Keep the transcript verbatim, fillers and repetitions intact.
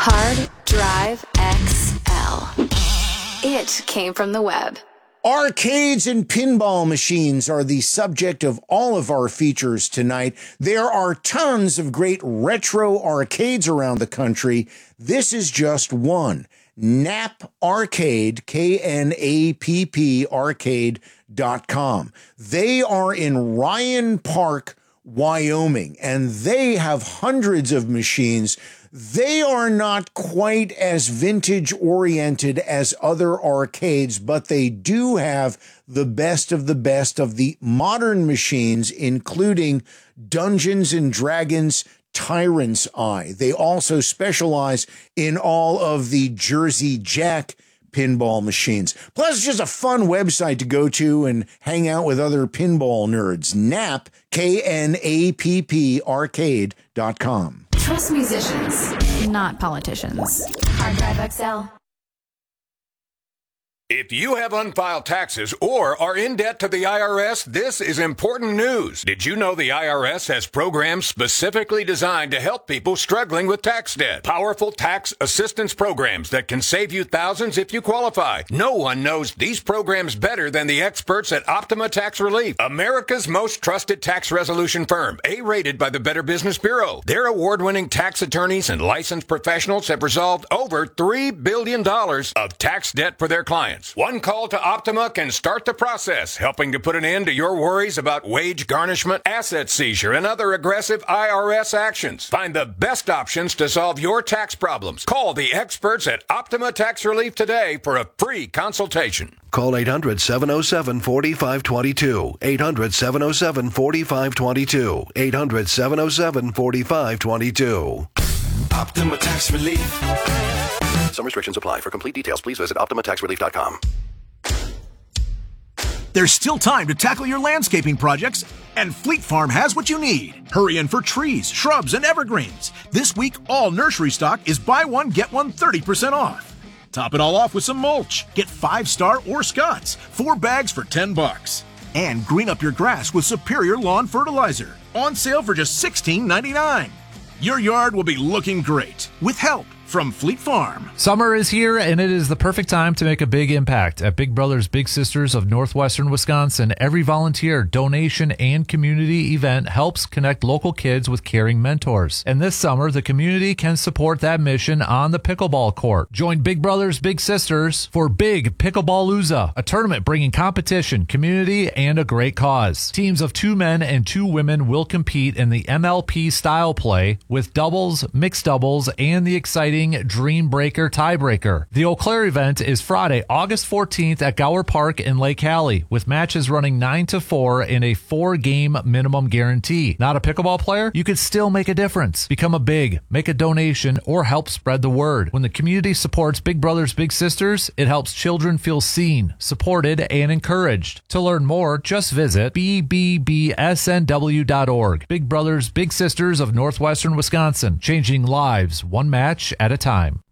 Hard Drive X L. It came from the web. Arcades and pinball machines are the subject of all of our features tonight. There are tons of great retro arcades around the country. This is just one. Knapp Arcade, K N A P P, arcade dot com. They are in Ryan Park, Wyoming, and they have hundreds of machines. They are not quite as vintage-oriented as other arcades, but they do have the best of the best of the modern machines, including Dungeons and Dragons Tyrant's Eye. They also specialize in all of the Jersey Jack pinball machines. Plus, it's just a fun website to go to and hang out with other pinball nerds. Knapp, K N A P P, arcade dot com. Trust musicians, not politicians. Hard Drive X L. If you have unfiled taxes or are in debt to the I R S, this is important news. Did you know the I R S has programs specifically designed to help people struggling with tax debt? Powerful tax assistance programs that can save you thousands if you qualify. No one knows these programs better than the experts at Optima Tax Relief, America's most trusted tax resolution firm, A-rated by the Better Business Bureau. Their award-winning tax attorneys and licensed professionals have resolved over three billion dollars of tax debt for their clients. One call to Optima can start the process, helping to put an end to your worries about wage garnishment, asset seizure, and other aggressive I R S actions. Find the best options to solve your tax problems. Call the experts at Optima Tax Relief today for a free consultation. Call eight hundred, seven oh seven, four five two two. eight hundred, seven oh seven, four five two two. eight hundred, seven oh seven, four five two two. Optima Tax Relief. Some restrictions apply. For complete details, please visit optima tax relief dot com. There's still time to tackle your landscaping projects, and Fleet Farm has what you need. Hurry in for trees, shrubs, and evergreens. This week, all nursery stock is buy one, get one thirty percent off. Top it all off with some mulch. Get Five Star or Scott's, four bags for ten bucks. And green up your grass with Superior Lawn Fertilizer. On sale for just sixteen ninety-nine. Your yard will be looking great with help from Fleet Farm. Summer is here, and it is the perfect time to make a big impact. At Big Brothers Big Sisters of Northwestern Wisconsin, every volunteer, donation, and community event helps connect local kids with caring mentors. And this summer, the community can support that mission on the pickleball court. Join Big Brothers Big Sisters for Big Pickleball-Loozah, a tournament bringing competition, community, and a great cause. Teams of two men and two women will compete in the M L P style play with doubles, mixed doubles, and the exciting Dream Breaker Tiebreaker. The Eau Claire event is Friday, August fourteenth at Gower Park in Lake Hallie, with matches running nine to four in a four-game minimum guarantee. Not a pickleball player? You could still make a difference. Become a big, make a donation, or help spread the word. When the community supports Big Brothers Big Sisters, it helps children feel seen, supported, and encouraged. To learn more, just visit b b b s n w dot org. Big Brothers Big Sisters of Northwestern Wisconsin, changing lives one match at a time.